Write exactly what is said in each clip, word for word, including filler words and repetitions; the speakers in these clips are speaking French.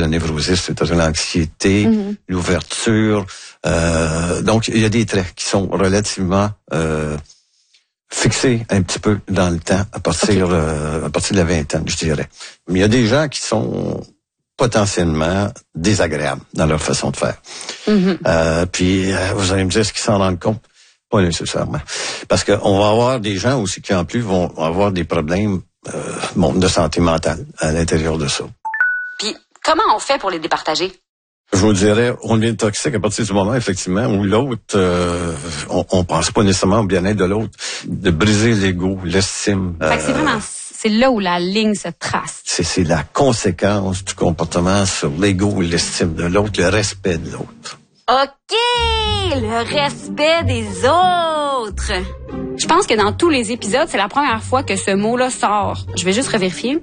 la névrosis, c'est-à-dire l'anxiété, mm-hmm. l'ouverture. Euh, donc, il y a des traits qui sont relativement euh, fixés un petit peu dans le temps, à partir, okay. euh, à partir de la vingtaine, je dirais. Mais il y a des gens qui sont potentiellement désagréables dans leur façon de faire. Mm-hmm. Euh, puis, euh, vous allez me dire ce qu'ils s'en rendent compte. Pas nécessairement. Parce qu'on va avoir des gens aussi qui, en plus, vont avoir des problèmes euh, bon, de santé mentale à l'intérieur de ça. Puis, comment on fait pour les départager? Je vous dirais, on devient toxique à partir du moment, effectivement, où l'autre, euh, on, on pense pas nécessairement au bien-être de l'autre, de briser l'ego, l'estime. Fait que c'est vraiment, c'est là où la ligne se trace. C'est, c'est la conséquence du comportement sur l'ego et l'estime de l'autre, le respect de l'autre. OK! Le respect des autres! Je pense que dans tous les épisodes, c'est la première fois que ce mot-là sort. Je vais juste revérifier.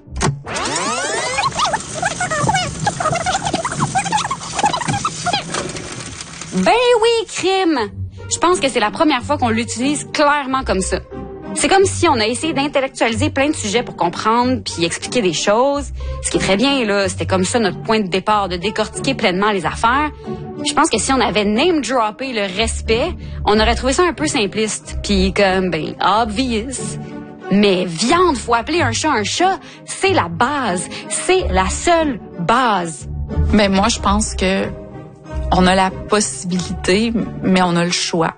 Ben oui, crime! Je pense que c'est la première fois qu'on l'utilise clairement comme ça. C'est comme si on a essayé d'intellectualiser plein de sujets pour comprendre puis expliquer des choses. Ce qui est très bien, là, c'était comme ça notre point de départ, de décortiquer pleinement les affaires. Je pense que si on avait name-droppé le respect, on aurait trouvé ça un peu simpliste. Puis comme, ben, obvious. Mais viande, faut appeler un chat un chat, c'est la base. C'est la seule base. Mais moi, je pense que on a la possibilité, mais on a le choix.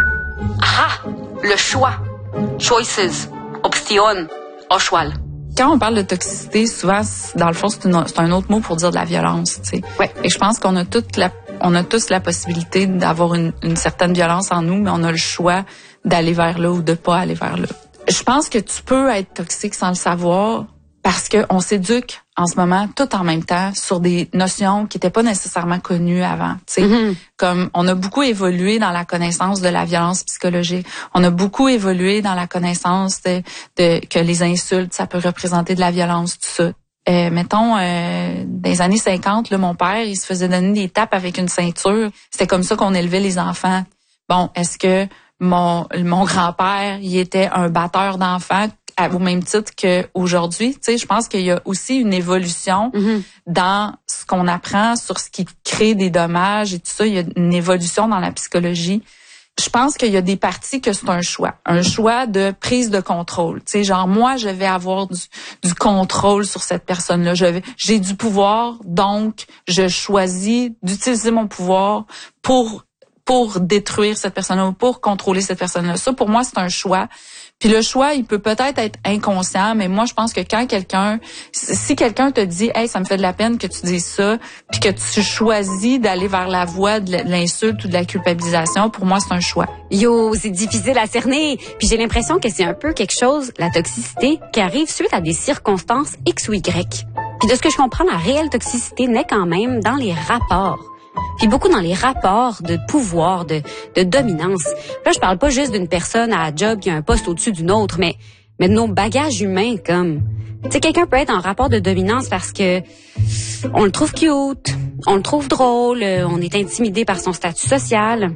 Ah! Le choix. Choices. Option. Au choix. Quand on parle de toxicité, souvent, dans le fond, c'est, une, c'est un autre mot pour dire de la violence, tu sais. Ouais. Et je pense qu'on a toute la, on a tous la possibilité d'avoir une, une certaine violence en nous, mais on a le choix d'aller vers là ou de pas aller vers là. Je pense que tu peux être toxique sans le savoir parce que on s'éduque en ce moment tout en même temps sur des notions qui n'étaient pas nécessairement connues avant. Tu sais, mm-hmm. Comme on a beaucoup évolué dans la connaissance de la violence psychologique, on a beaucoup évolué dans la connaissance de, de que les insultes ça peut représenter de la violence, tout ça. Euh, mettons, euh, dans les années cinquante, là, mon père, il se faisait donner des tapes avec une ceinture. C'était comme ça qu'on élevait les enfants. Bon, est-ce que mon mon grand-père, il était un batteur d'enfants au même titre qu'aujourd'hui? Tu sais, je pense qu'il y a aussi une évolution mm-hmm. dans ce qu'on apprend sur ce qui crée des dommages et tout ça. Il y a une évolution dans la psychologie. Je pense qu'il y a des parties que c'est un choix. Un choix de prise de contrôle. Tu sais, genre, moi, je vais avoir du, du contrôle sur cette personne-là. Je vais, j'ai du pouvoir, donc je choisis d'utiliser mon pouvoir pour pour détruire cette personne-là ou pour contrôler cette personne-là. Ça, pour moi, c'est un choix. Puis le choix, il peut peut-être être inconscient, mais moi, je pense que quand quelqu'un, si quelqu'un te dit, hey, ça me fait de la peine que tu dises ça, puis que tu choisis d'aller vers la voie de l'insulte ou de la culpabilisation, pour moi, c'est un choix. Yo, c'est difficile à cerner. Puis j'ai l'impression que c'est un peu quelque chose, la toxicité, qui arrive suite à des circonstances X ou Y. Puis de ce que je comprends, la réelle toxicité naît quand même dans les rapports. Puis beaucoup dans les rapports de pouvoir, de, de dominance. Là, je parle pas juste d'une personne à la job qui a un poste au-dessus d'une autre, mais, mais de nos bagages humains, comme... Tu sais, quelqu'un peut être en rapport de dominance parce que on le trouve cute, on le trouve drôle, on est intimidé par son statut social.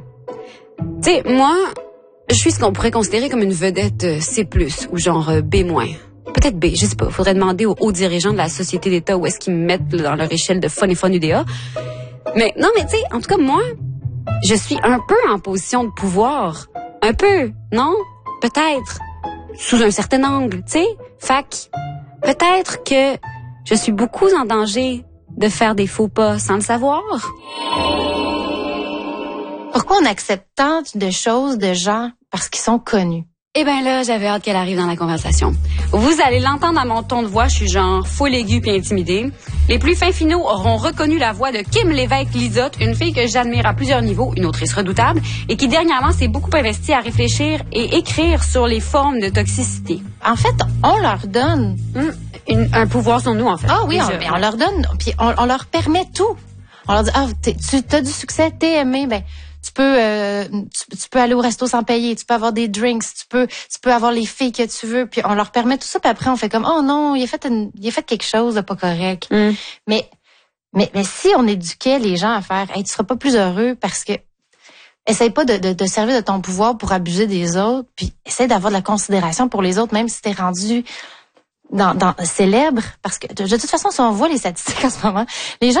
Tu sais, moi, je suis ce qu'on pourrait considérer comme une vedette C plus, ou genre B-. Peut-être B, je sais pas. Faudrait demander aux hauts dirigeants de la société d'État où est-ce qu'ils me mettent dans leur échelle de fun et fun U D A. Mais non, mais tu sais, en tout cas, moi, je suis un peu en position de pouvoir. Un peu, non? Peut-être. Sous un certain angle, tu sais? Fac, peut-être que je suis beaucoup en danger de faire des faux pas sans le savoir. Pourquoi on accepte tant de choses de gens parce qu'ils sont connus? Eh ben là, j'avais hâte qu'elle arrive dans la conversation. Vous allez l'entendre à mon ton de voix, je suis genre full aigu puis intimidée. Les plus fins finaux auront reconnu la voix de Kim Lévesque-Lizotte, une fille que j'admire à plusieurs niveaux, une autrice redoutable, et qui dernièrement s'est beaucoup investie à réfléchir et écrire sur les formes de toxicité. En fait, on leur donne hum, une, un pouvoir sur nous, en fait. Ah oui, on, on leur donne, puis on, on leur permet tout. On leur dit, ah, tu as du succès, t'es aimé, ben... Tu peux, euh, tu, tu peux aller au resto sans payer, tu peux avoir des drinks, tu peux, tu peux avoir les filles que tu veux, puis on leur permet tout ça, puis après on fait comme, oh non, il a fait, une, il a fait quelque chose de pas correct. Mm. Mais, mais, mais si on éduquait les gens à faire, hey, tu seras pas plus heureux parce que, essaye pas de, de, de servir de ton pouvoir pour abuser des autres, puis essaye d'avoir de la considération pour les autres, même si t'es rendu dans, dans célèbre, parce que de, de toute façon, si on voit les statistiques en ce moment, les gens